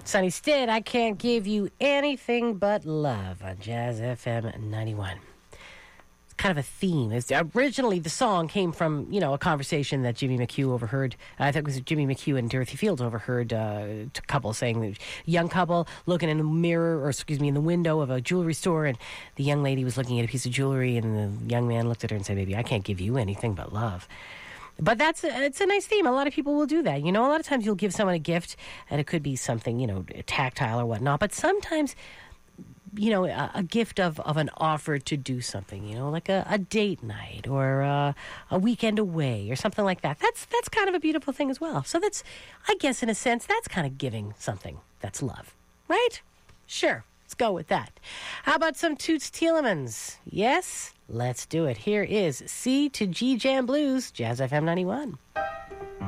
Sonny Stitt, I Can't Give You Anything But Love on Jazz FM 91. It's kind of a theme. Originally, the song came from, a conversation that Jimmy McHugh overheard. I think it was Jimmy McHugh and Dorothy Fields overheard a couple saying, young couple looking in the mirror, in the window of a jewelry store, and the young lady was looking at a piece of jewelry, and the young man looked at her and said, baby, I can't give you anything but love. But it's a nice theme. A lot of people will do that. A lot of times you'll give someone a gift, and it could be something, tactile or whatnot. But sometimes, a gift of an offer to do something, like a date night or a weekend away or something like that. That's kind of a beautiful thing as well. So that's, I guess, in a sense, that's kind of giving something that's love, right? Sure. Let's go with that. How about some Toots Thielemans? Yes? Let's do it. Here is C to G Jam Blues, Jazz FM 91.